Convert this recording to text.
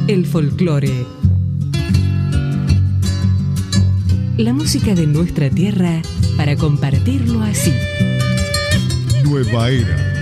El folclore. La música de nuestra tierra para compartirlo así. Nueva era.